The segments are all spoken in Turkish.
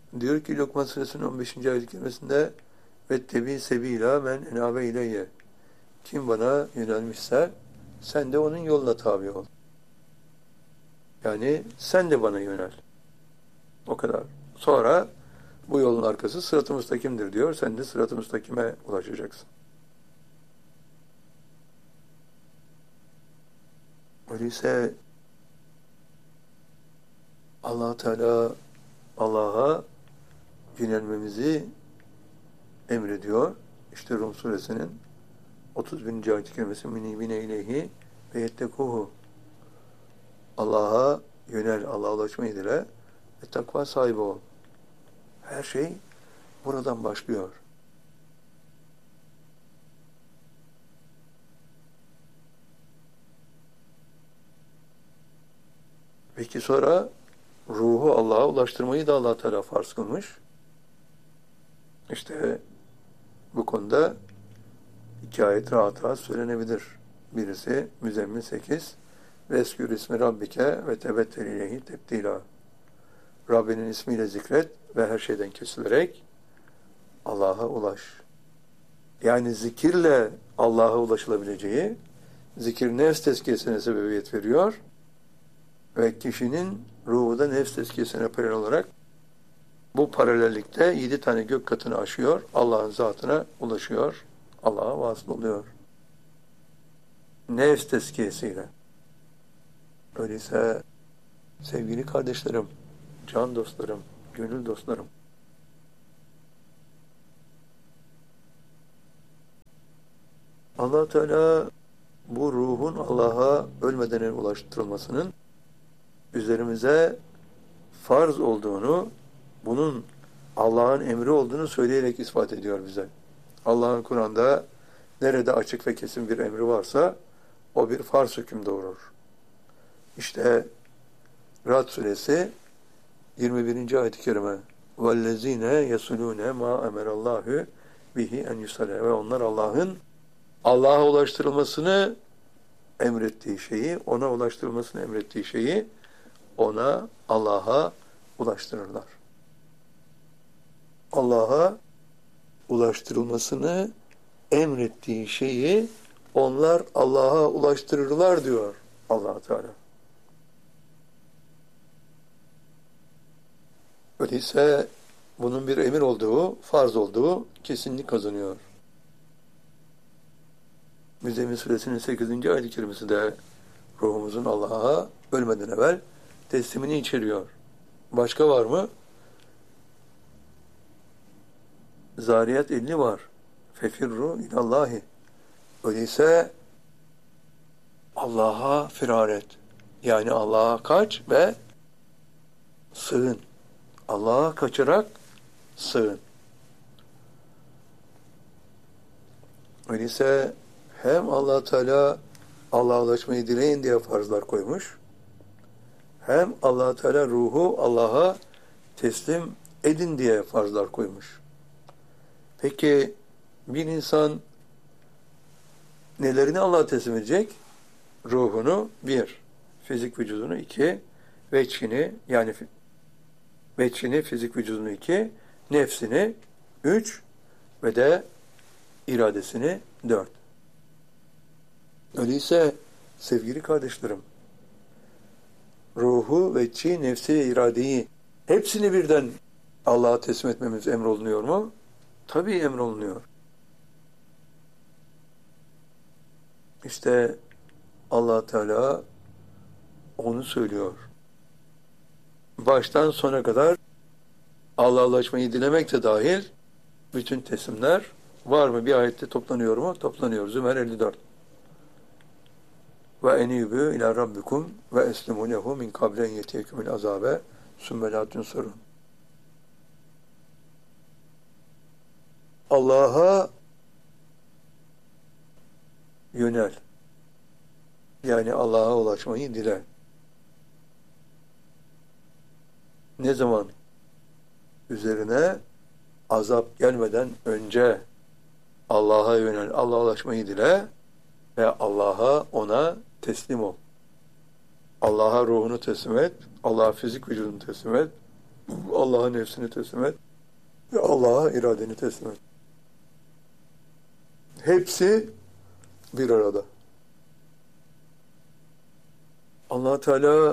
Diyor ki Lokman Suresinin 15. ayet-i kerimesinde "Vettebi sebila men enabe ileyye." Kim bana yönelmişse sen de onun yoluna tabi ol. Yani sen de bana yönel. O kadar. Sonra bu yolun arkası sırat-ı müstakimdir diyor. Sen de sırat-ı müstakime ulaşacaksın. Öyleyse Allah Teala Allah'a yönelmemizi emrediyor. İşte Rum suresinin 31. ayet-i kerimesi "Münibine ileyhi ve yettekuhu." Allah'a yönel, Allah'a ulaşmayı dile ve takva sahibi ol. Her şey buradan başlıyor. Peki sonra ruhu Allah'a ulaştırmayı da Allah Teala farz kılmış. İşte bu konuda iki ayet rahat rahat söylenebilir. Birisi Müzzemmil 8 "Veskür ismi rabbike ve tebettel ileyhi tebdila." Rabbinin ismiyle zikret ve her şeyden kesilerek Allah'a ulaş. Yani zikirle Allah'a ulaşılabileceği, zikir nefs tezkiyesine sebebiyet veriyor ve kişinin ruhu da nefs tezkiyesine paralel olarak bu paralellikte 7 tane gök katını aşıyor, Allah'ın zatına ulaşıyor, Allah'a vasıl oluyor. Nefs tezkiyesiyle. Öyleyse sevgili kardeşlerim, can dostlarım, gönül dostlarım, Allah Teala bu ruhun Allah'a ölmeden ulaştırılmasının üzerimize farz olduğunu, bunun Allah'ın emri olduğunu söyleyerek ispat ediyor bize. Allah'ın Kur'an'da nerede açık ve kesin bir emri varsa o bir farz hüküm doğurur. İşte Ra'd suresi 21. ayet-i kerime "Vellezine yesulune ma emerallahu bihi en yusale." Ve onlar Allah'a ulaştırılmasını emrettiği şeyi, ona ulaştırılmasını emrettiği şeyi Allah'a ulaştırırlar. Allah'a ulaştırılmasını emrettiği şeyi onlar Allah'a ulaştırırlar diyor Allah Teala. Öyleyse bunun bir emir olduğu, farz olduğu kesinlik kazanıyor. Müzzemmil suresinin 8. ayet-i kerimesi de ruhumuzun Allah'a ölmeden evvel teslimini içeriyor. Başka var mı? Zariyat 50 var. Fefirru ilallahi. Öyleyse Allah'a firar et. Yani Allah'a kaç ve sığın. Allah'a kaçarak sığın. Öyleyse hem Allah Teala Allah'a ulaşmayı dileyin diye farzlar koymuş, hem Allah Teala ruhu Allah'a teslim edin diye farzlar koymuş. Peki bir insan nelerini Allah'a teslim edecek? Ruhunu 1, fizik vücudunu 2, veçhini fizik vücudunu 2, nefsini 3 ve de iradesini 4. Öyleyse sevgili kardeşlerim, ruhu, veçhi, nefsi ve iradeyi hepsini birden Allah'a teslim etmemiz emrolunuyor mu? Tabii emrolunuyor. İşte Allah Teala onu söylüyor. Baştan sona kadar Allah'a ulaşmayı dilemek de dahil bütün teslimler var mı? Bir ayette toplanıyor mu? Toplanıyor. Zümer 54. Ve enibü ila rabbikum ve eslimu lehu min kablen yetiyekumul azabe sümme la tunsurun. Allah'a yönel. Yani Allah'a ulaşmayı dile. Ne zaman? Üzerine azap gelmeden önce Allah'a yönel, Allah'a ulaşmayı dile ve ona teslim ol. Allah'a ruhunu teslim et, Allah'a fizik vücudunu teslim et Allah'a nefsini teslim et ve Allah'a iradeni teslim et. Hepsi bir arada. Allah Teala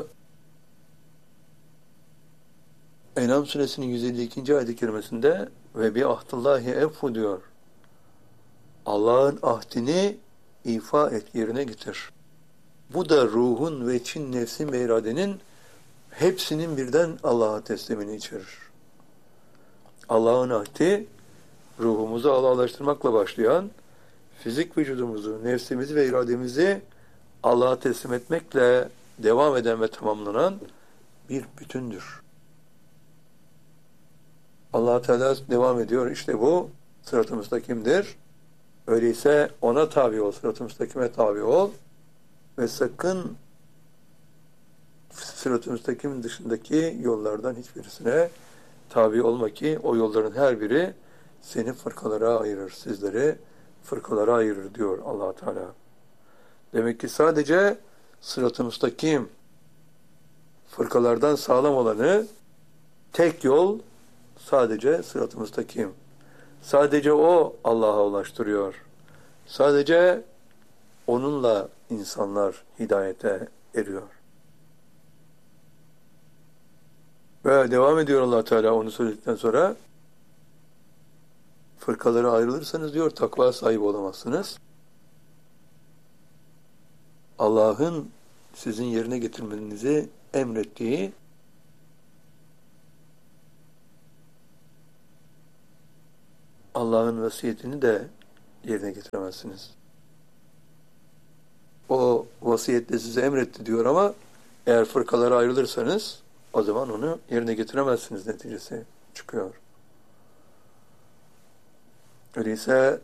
En'am suresinin 152. ayet-i kerimesinde ve bi ahdillahi evfu diyor. Allah'ın ahdini ifa et, yerine getir. Bu da ruhun ve için, nefsin ve iradenin hepsinin birden Allah'a teslimini içerir. Allah'ın ahdi, ruhumuzu Allah'laştırmakla başlayan, fizik vücudumuzu, nefsimizi ve irademizi Allah'a teslim etmekle devam eden ve tamamlanan bir bütündür. Allah Teala devam ediyor. İşte bu sırat-ı müstakimdir. Öyleyse ona tabi ol, sırat-ı müstakime tabi ol ve sakın sırat-ı müstakimin dışındaki yollardan hiçbirisine tabi olma ki o yolların her biri seni fırkalara ayırır, sizleri fırkalara ayırır diyor Allah Teala. Demek ki sadece sırat-ı müstakim fırkalardan sağlam olanı, tek yol sadece sırat-ı müstakim. Sadece o Allah'a ulaştırıyor. Sadece onunla insanlar hidayete eriyor. Ve devam ediyor Allah Teala onu söyledikten sonra, fırkalara ayrılırsanız diyor takva sahibi olamazsınız. Allah'ın sizin yerine getirmenizi emrettiği Allah'ın vasiyetini de yerine getiremezsiniz. O vasiyette size emretti diyor ama eğer fırkalara ayrılırsanız o zaman onu yerine getiremezsiniz neticesi çıkıyor. Öyleyse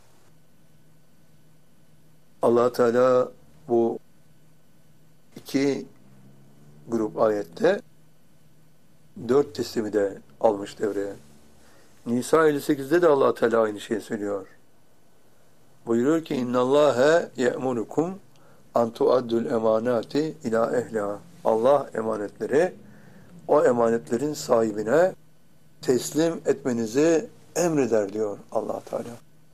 Allah Teala bu iki grup ayette 4 teslimi de almış devreye. Nisa 58'de de Allah Teala aynı şeyi söylüyor. Buyuruyor ki innallâhe ye'murukum an tuaddul emanati ila ehliha. Allah emanetleri o emanetlerin sahibine teslim etmenizi emreder diyor Allah Teala.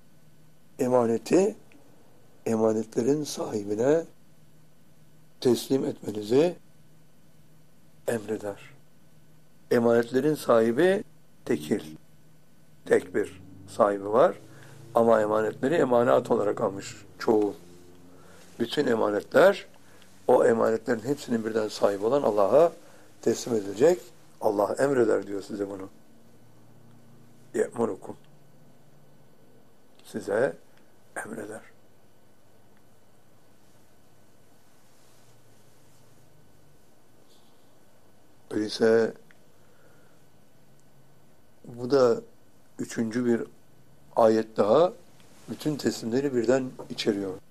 Emanetlerin sahibine teslim etmenizi emreder. Emanetlerin sahibi tekil. Tek bir sahibi var. Ama emanetleri emanat olarak almış çoğu. Bütün emanetler, o emanetlerin hepsinin birden sahibi olan Allah'a teslim edilecek. Allah emreder diyor size bunu. Ye'murukum. Size emreder. Öyleyse bu da üçüncü bir ayet daha bütün teslimleri birden içeriyor.